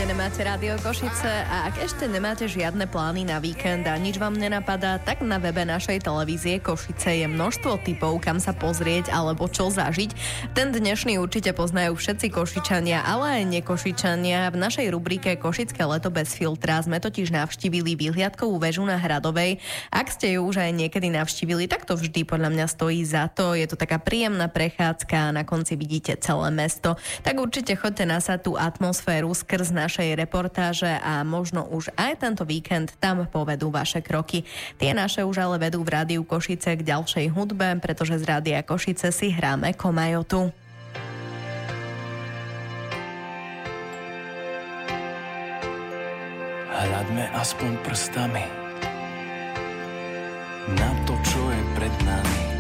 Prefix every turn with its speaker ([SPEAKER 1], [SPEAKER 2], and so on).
[SPEAKER 1] Nemáte Rádio Košice a ak ešte nemáte žiadne plány na víkend a nič vám nenapadá, tak na webe našej televízie Košice je množstvo tipov, kam sa pozrieť alebo čo zažiť. Ten dnešný určite poznajú všetci Košičania, ale aj nekošičania. V našej rubrike Košické leto bez filtra sme totiž navštívili výhliadkovú väžu na Hradovej. Ak ste ju už aj niekedy navštívili, tak to vždy podľa mňa stojí za to. Je to taká príjemná prechádzka a na konci vidíte celé mesto. Tak určite choďte nasať tú atmosféru skrz našej reportáže a možno už aj tento víkend tam povedú vaše kroky. Tie naše už ale vedú v Rádiu Košice k ďalšej hudbe, pretože z Rádia Košice si hráme Komajotu.
[SPEAKER 2] Hľadme aspoň prstami na to, čo je pred nami.